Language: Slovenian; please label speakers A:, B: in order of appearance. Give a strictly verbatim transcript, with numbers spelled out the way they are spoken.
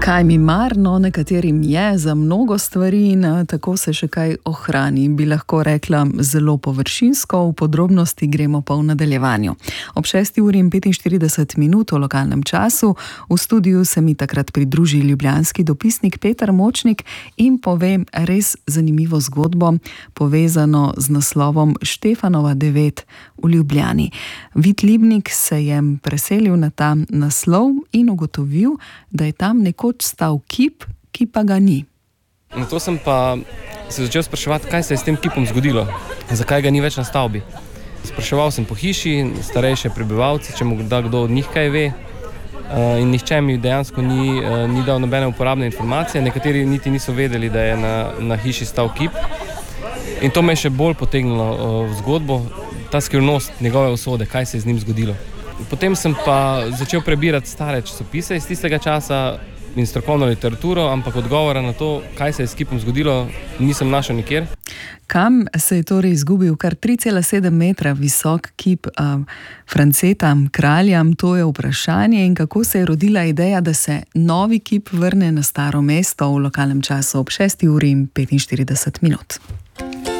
A: Kaj mi mar, no nekaterim je za mnogo stvari in tako se še kaj ohrani, bi lahko rekla zelo površinsko, v podrobnosti gremo pa v nadaljevanju. Ob šesti uri in petinštirideset minut v lokalnem času v studiu se mi takrat pridruži ljubljanski dopisnik Peter Močnik in pove res zanimivo zgodbo, povezano z naslovom Štefanova devet v Ljubljani. Vid Libnik se je preselil na ta naslov in ugotovil, da je tam nekoč stal kip, ki pa ga ni.
B: Na to sem pa se začel spraševati, kaj se je s tem kipom zgodilo, zakaj ga ni več na stavbi. Spraševal sem po hiši, starejše prebivalce, če mu da kdo od njih kaj ve, in nihče mi dejansko ni, ni dal nobene uporabne informacije, nekateri niti niso vedeli, da je na, na hiši stal kip. In to me je še bolj potegnilo v zgodbo, ta skrivnost njegove usode, kaj se je z njim zgodilo. Potem sem pa začel prebirati stare časopise iz tistega časa in strokovno literaturo, ampak odgovora na to, kaj se je s kipom zgodilo, nisem našel nikjer.
A: Kam se je torej izgubil kar tri cela sedem metra visok kip uh, Franceta Kralja, to je vprašanje, in kako se je rodila ideja, da se novi kip vrne na staro mesto v lokalnem času ob šesti uri in petinštirideset minut.